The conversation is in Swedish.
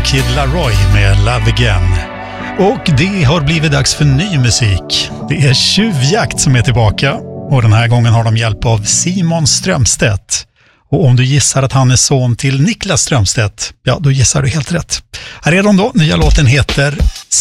Kid Laroi med Love Again. Och det har blivit dags för ny musik. Det är Tjuvjakt som är tillbaka. Och den här gången har de hjälp av Simon Strömstedt. Och om du gissar att han är son till Niklas Strömstedt, ja då gissar du helt rätt. Här är de då, nya låten heter